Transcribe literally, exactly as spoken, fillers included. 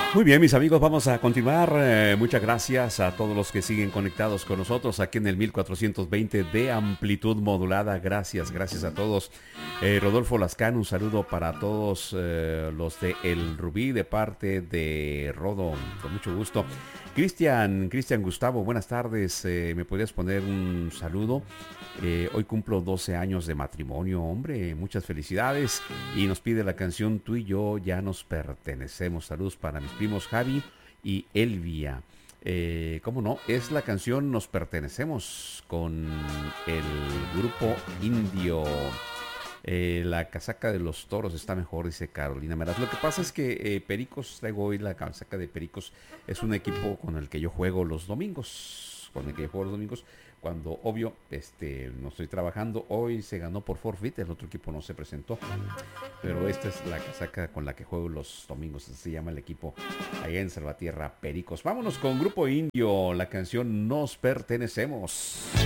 Muy bien, mis amigos, vamos a continuar. Eh, muchas gracias a todos los que siguen conectados con nosotros aquí en el mil cuatrocientos veinte de amplitud modulada. Gracias, gracias a todos. Eh, Rodolfo Lascano, un saludo para todos eh, los de El Rubí de parte de Rodo, con mucho gusto. Cristian, Cristian Gustavo, buenas tardes. Eh, ¿Me podrías poner un saludo? Eh, hoy cumplo doce años de matrimonio, hombre, muchas felicidades. Y nos pide la canción Tú y yo ya nos pertenecemos. Saludos para mis primos Javi y Elvia. Eh, ¿Cómo no? Es la canción Nos pertenecemos con el grupo indio. Eh, la casaca de los toros está mejor, dice Carolina Meraz. Lo que pasa es que eh, Pericos, traigo hoy la casaca de Pericos, es un equipo con el que yo juego los domingos, con el que yo juego los domingos, cuando obvio este no estoy trabajando. Hoy se ganó por forfeit, el otro equipo no se presentó, pero esta es la casaca con la que juego los domingos, así se llama el equipo allá en Salvatierra, Pericos. Vámonos con Grupo Indio, la canción Nos pertenecemos.